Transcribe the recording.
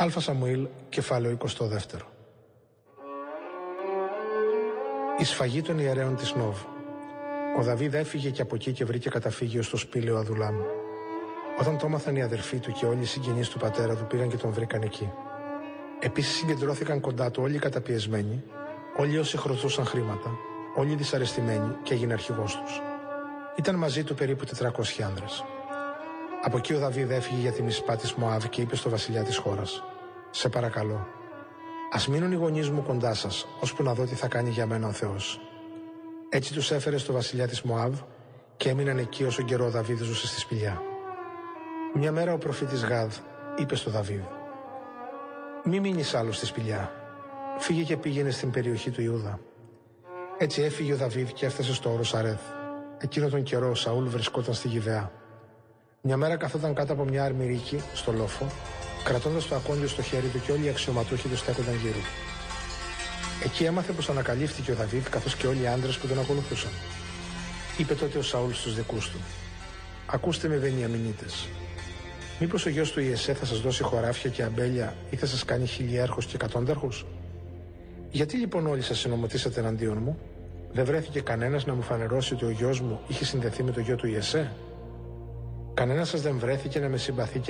Α Σαμουήλ, κεφάλαιο 22. Η σφαγή των ιερέων της Νόβ. Ο Δαβίδ έφυγε και από εκεί και βρήκε καταφύγιο στο σπήλαιο Αδουλάμ. Όταν το έμαθαν οι αδερφοί του και όλοι οι συγγενείς του πατέρα του, πήγαν και τον βρήκαν εκεί. Επίσης συγκεντρώθηκαν κοντά του όλοι οι καταπιεσμένοι, όλοι όσοι χρωστούσαν χρήματα, όλοι οι δυσαρεστημένοι, και έγινε αρχηγός τους. Ήταν μαζί του περίπου 400 άνδρες. Από εκεί ο Δαβίδ έφυγε για τη Μισπά της Μωάβ και είπε στο βασιλιά της χώρας: «Σε παρακαλώ, ας μείνουν οι γονείς μου κοντά σας, ώσπου να δω τι θα κάνει για μένα ο Θεός». Έτσι τους έφερε στο βασιλιά της Μωάβ και έμειναν εκεί όσο καιρό ο Δαβίδ ζούσε στη σπηλιά. Μια μέρα ο προφήτης Γάδ είπε στο Δαβίδ: «Μη μείνεις άλλο στη σπηλιά. Φύγε και πήγαινε στην περιοχή του Ιούδα». Έτσι έφυγε ο Δαβίδ και έφτασε στο όρος Αρέθ. Εκείνο τον καιρό ο Σαούλ βρισκόταν στη Γιβεά. Μια μέρα καθόταν κάτω από μια αρμυρίκη στο λόφο, κρατώντας το ακόντιο στο χέρι του, και όλοι οι αξιωματούχοι του στέκονταν γύρω. Εκεί έμαθε πως ανακαλύφθηκε ο Δαβίδ, καθώς και όλοι οι άντρες που τον ακολουθούσαν. Είπε τότε ο Σαούλ στους δικούς του: «Ακούστε με, Βενιαμινίτες. Μήπως ο γιος του Ιεσέ θα σας δώσει χωράφια και αμπέλια ή θα σας κάνει χιλιάρχους και εκατόνταρχους? Γιατί λοιπόν όλοι σας συνομωτήσατε εναντίον μου? Δεν βρέθηκε κανένας να μου φανερώσει ότι ο γιος μου είχε συνδεθεί με το γιο του Ιεσέ? Κανένας σας δεν βρέθηκε να με συμπαθεί